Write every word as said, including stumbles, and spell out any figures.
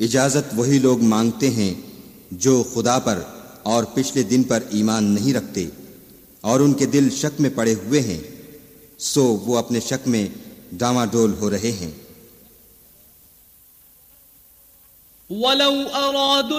इजाजत वही लोग मांगते हैं जो खुदा पर और पिछले दिन पर ईमान नहीं रखते और उनके दिल शक में पड़े हुए हैं, सो वो अपने शक में डामाडोल हो रहे हैं।